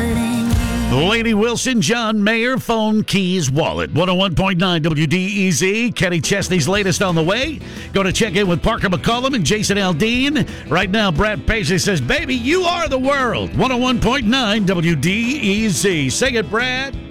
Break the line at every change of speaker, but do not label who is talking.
putting you.
Lady Wilson, John Mayer, phone, keys, wallet. 101.9 WDEZ. Kenny Chesney's latest on the way. Going to check in with Parker McCollum and Jason Aldean. Right now, Brad Paisley says, baby, you are the world. 101.9 WDEZ. Sing it, Brad.